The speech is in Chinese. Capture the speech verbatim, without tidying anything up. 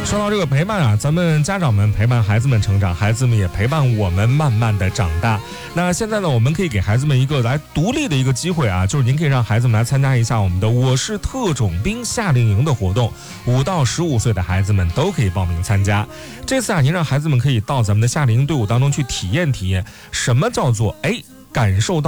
说到这个陪伴啊，咱们家长们陪伴孩子们成长，孩子们也陪伴我们慢慢的长大。那现在呢，我们可以给孩子们一个来独立的一个机会啊，就是您可以让孩子们来参加一下我们的我是特种兵夏令营的活动，五到十五岁的孩子们都可以报名参加。这次啊，您让孩子们可以到咱们的夏令营队伍当中去体验体验，什么叫做哎感受到